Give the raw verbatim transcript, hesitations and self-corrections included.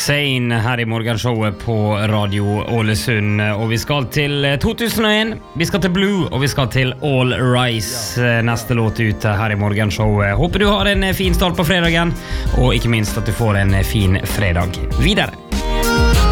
Zayn her i morgenshowet på Radio Ålesund. Og vi skal til to tusen og en, vi skal til Blue, og vi skal til All Rise. Neste låt ute her i morgenshowet. Håper du har en fin start på fredagen, og ikke minst at du får en fin fredag videre.